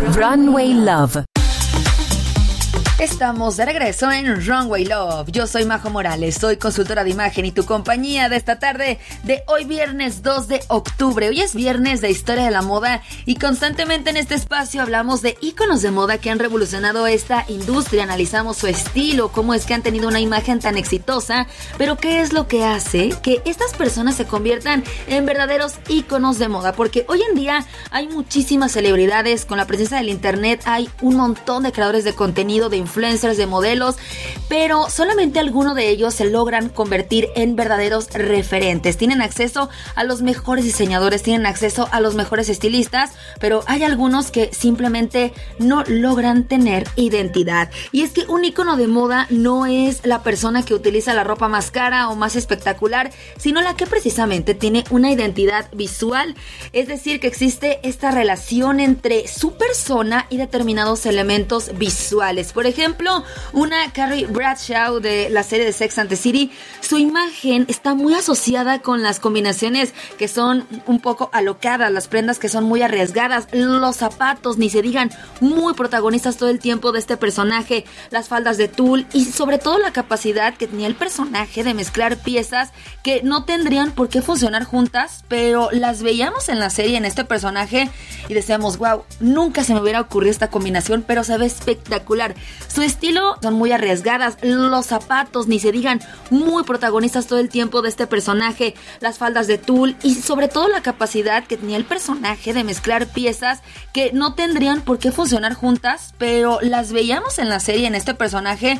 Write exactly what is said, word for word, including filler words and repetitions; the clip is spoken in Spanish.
Runway Love. Estamos de regreso en Runway Love. Yo soy Majo Morales, soy consultora de imagen y tu compañía de esta tarde de hoy viernes dos de octubre. Hoy es viernes de historia de la moda y constantemente en este espacio hablamos de íconos de moda que han revolucionado esta industria. Analizamos su estilo, cómo es que han tenido una imagen tan exitosa, pero qué es lo que hace que estas personas se conviertan en verdaderos íconos de moda. Porque hoy en día hay muchísimas celebridades, con la presencia del internet hay un montón de creadores de contenido, de influencers, de modelos, pero solamente algunos de ellos se logran convertir en verdaderos referentes. Tienen acceso a los mejores diseñadores, tienen acceso a los mejores estilistas, pero hay algunos que simplemente no logran tener identidad. Y es que un ícono de moda no es la persona que utiliza la ropa más cara o más espectacular, sino la que precisamente tiene una identidad visual. Es decir, que existe esta relación entre su persona y determinados elementos visuales. Por ejemplo, ejemplo, una Carrie Bradshaw de la serie de Sex and the City, su imagen está muy asociada con las combinaciones que son un poco alocadas, las prendas que son muy arriesgadas, los zapatos, ni se digan, muy protagonistas todo el tiempo de este personaje, las faldas de tul y sobre todo la capacidad que tenía el personaje de mezclar piezas que no tendrían por qué funcionar juntas, pero las veíamos en la serie, en este personaje, y decíamos, wow, nunca se me hubiera ocurrido esta combinación, pero se ve espectacular. Su estilo son muy arriesgadas, los zapatos, ni se digan, muy protagonistas todo el tiempo de este personaje, las faldas de tul y sobre todo la capacidad que tenía el personaje de mezclar piezas que no tendrían por qué funcionar juntas, pero las veíamos en la serie, en este personaje,